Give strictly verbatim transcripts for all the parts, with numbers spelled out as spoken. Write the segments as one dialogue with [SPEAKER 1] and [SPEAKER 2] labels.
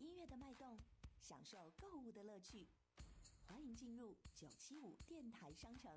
[SPEAKER 1] 音乐的脉动，享受购物的乐趣。欢迎进入九七五电台商城。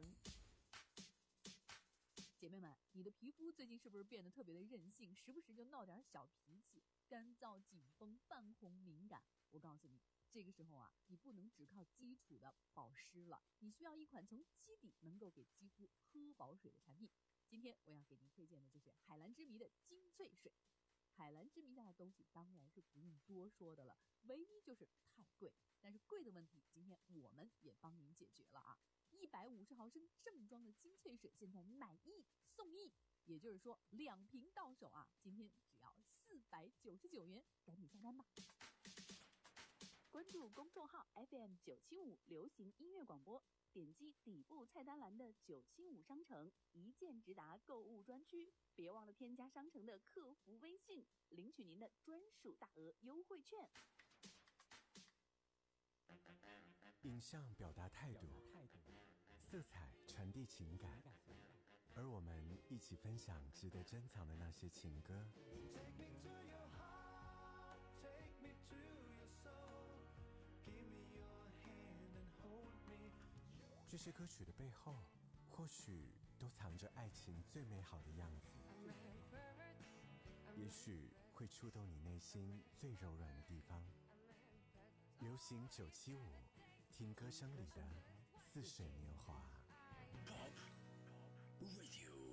[SPEAKER 2] 姐妹们，你的皮肤最近是不是变得特别的任性，时不时就闹点小脾气，干燥、紧绷、泛红、敏感？我告诉你，这个时候啊，你不能只靠基础的保湿了，你需要一款从基底能够给肌肤喝饱水的产品。今天我要给您推荐的就是海蓝之谜的精粹水。海蓝之谜家的东西当然是不用多说的了，唯一就是太贵。但是贵的问题，今天我们也帮您解决了啊！一百五十毫升正装的精粹水，现在买一送一，也就是说两瓶到手啊！今天只要四百九十九元，赶紧下单吧！关注公众号 F M 九七五流行音乐广播，点击底部菜单栏的九七五商城，一键直达购物专区。别忘了添加商城的客服微信，领取您的专属大额优惠券。
[SPEAKER 3] 影像表达态度，色彩传递情感，而我们一起分享值得珍藏的那些情歌。这些歌曲的背后，或许都藏着爱情最美好的样子，也许会触动你内心最柔软的地方。流行九七五，听歌声里的似水年华。Pop Radio。